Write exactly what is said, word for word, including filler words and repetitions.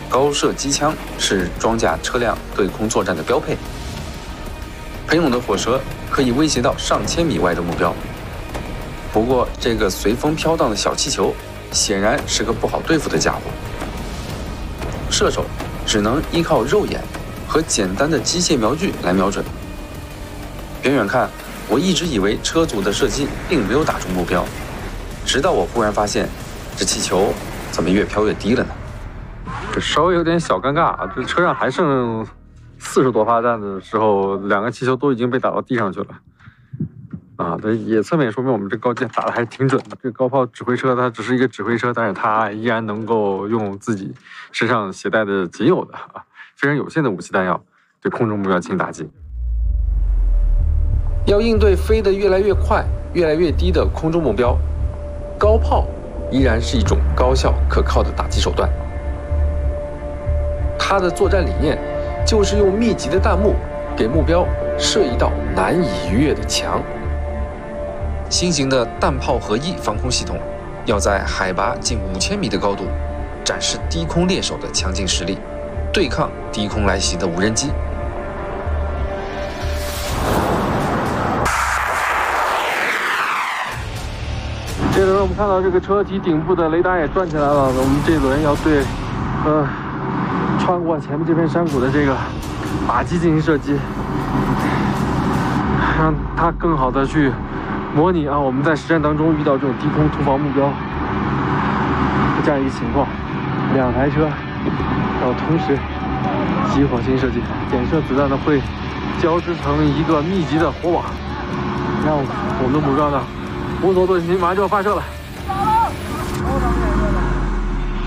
高射机枪是装甲车辆对空作战的标配。喷涌的火舌可以威胁到上千米外的目标。不过，这个随风飘荡的小气球显然是个不好对付的家伙。射手只能依靠肉眼和简单的机械瞄具来瞄准。远远看，我一直以为车组的射击并没有打中目标，直到我忽然发现，这气球怎么越飘越低了呢？这稍微有点小尴尬啊！这车上还剩四十多发弹的时候，两个气球都已经被打到地上去了。啊，这也侧面说明我们这高阶打的还是挺准的。这高炮指挥车它只是一个指挥车，但是它依然能够用自己身上携带的仅有的啊非常有限的武器弹药对空中目标进行打击。要应对飞得越来越快、越来越低的空中目标，高炮依然是一种高效可靠的打击手段。它的作战理念就是用密集的弹幕给目标设一道难以逾越的墙。新型的弹炮合一防空系统要在海拔近五千米的高度展示低空猎手的强劲实力，对抗低空来袭的无人机。这轮我们看到这个车体顶部的雷达也转起来了，我们这轮要对呃穿过前面这片山谷的这个靶机进行射击，让它更好的去模拟啊我们在实战当中遇到这种低空突防目标这样一个情况。两台车要同时起火进行射击，点射子弹呢会交织成一个密集的火网，让我们的目标呢无所遁形，马上就要发射了。